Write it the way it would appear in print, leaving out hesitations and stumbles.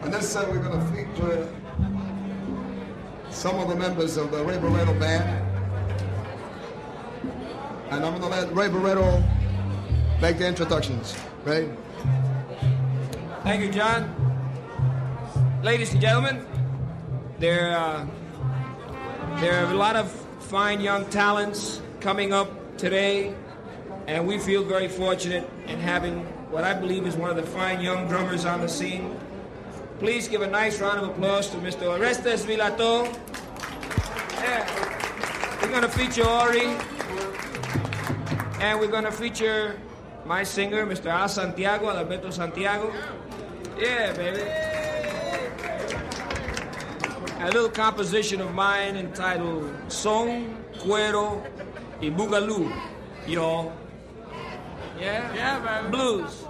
And this we're going to feature some of the members of the Ray Barretto Band. And I'm going to let Ray Barretto make the introductions. Ray? Thank you, John. Ladies and gentlemen, there are a lot of fine young talents coming up today, and we feel very fortunate in having what I believe is one of the fine young drummers on the scene. Please give a nice round of applause to Mr. Orestes Vilato. Yeah. We're going to feature Ori, and we're going to feature my singer, Mr. Al Santiago, Alberto Santiago. Yeah, baby. A little composition of mine entitled Son, Cuero, y Boogaloo, y'all. Yeah? Yeah, baby. Blues.